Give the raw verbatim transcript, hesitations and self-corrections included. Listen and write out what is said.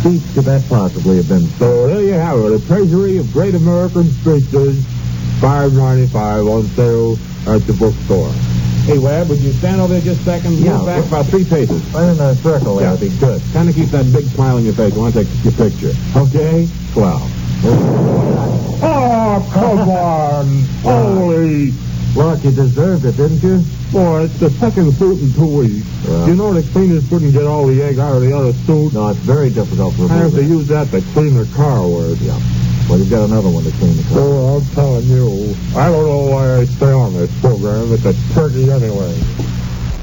cheap could that possibly have been? So there you have it. A treasury of great American speeches, five ninety-five on sale at the bookstore. Hey, Webb, would you stand over there just a second? Yeah. Move back about three paces. Right in a circle there. Yeah. That'd be good. Kind of keep that big smile on your face. I want to take your picture. Okay? Swell. Oh, come on. Holy. Look, you deserved it, didn't you? Boy, it's the second suit in two weeks. Well. You know the cleaners couldn't get all the egg out of the other suit? No, it's very difficult to I have remove to it. use that to clean the car with. Yeah. Well, you've got another one to clean the car. Oh, I'm telling you. I don't know why I stay on this program. It's a turkey anyway.